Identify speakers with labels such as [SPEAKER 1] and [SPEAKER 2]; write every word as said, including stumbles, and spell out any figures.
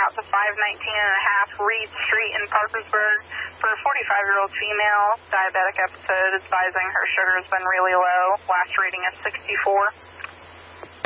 [SPEAKER 1] out to five nineteen and a half Reed Street in Parkersburg for a forty-five-year-old female, diabetic episode, advising her sugar has been really low, last reading is sixty-four.